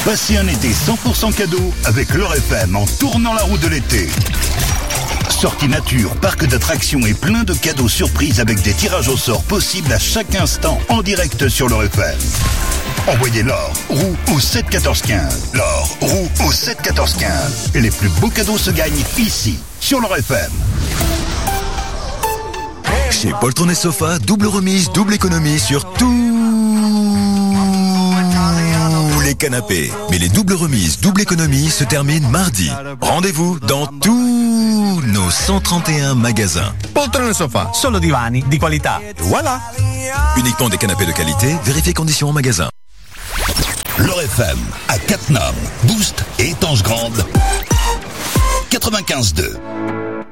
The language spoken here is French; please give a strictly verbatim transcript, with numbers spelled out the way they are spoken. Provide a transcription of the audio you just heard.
Passez un été cent pour cent cadeau avec l'Or F M en tournant la roue de l'été. Sortie nature, parc d'attractions et plein de cadeaux surprises avec des tirages au sort possibles à chaque instant en direct sur l'Or F M. Envoyez l'or, roue au sept quatorze quinze. L'or, roue au sept quatorze quinze. Et les plus beaux cadeaux se gagnent ici, sur l'Or F M. Chez Poltron et Sofa, double remise, double économie sur tous les canapés. Mais les doubles remises, double économie se terminent mardi. Rendez-vous dans tous nos cent trente et un magasins. Poltron et Sofa, solo divani di qualità. Voilà. Uniquement des canapés de qualité, vérifiez conditions en magasin. L'Or F M à Cattenom, Boost et Étanche Grande, quatre-vingt-quinze deux.